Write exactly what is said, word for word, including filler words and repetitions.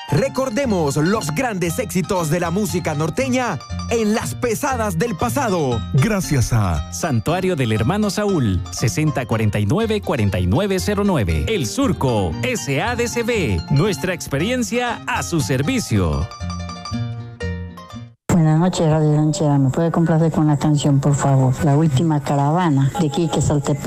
Recordemos los grandes éxitos de la música norteña en las pesadas del pasado. Gracias a Santuario del Hermano Saúl, sesenta cuarenta y nueve cuarenta y nueve cero nueve. El Surco, S A D C B. Nuestra experiencia a su servicio. Buenas noches, Radio Ranchera. ¿Me puede complacer con la canción, por favor? La última caravana de Quique Saltepec.